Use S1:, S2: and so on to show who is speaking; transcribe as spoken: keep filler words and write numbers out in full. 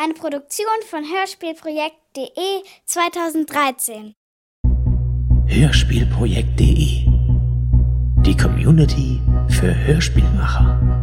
S1: Eine Produktion von Hörspielprojekt.de zweitausenddreizehn.
S2: Hörspielprojekt.de. Die Community für Hörspielmacher.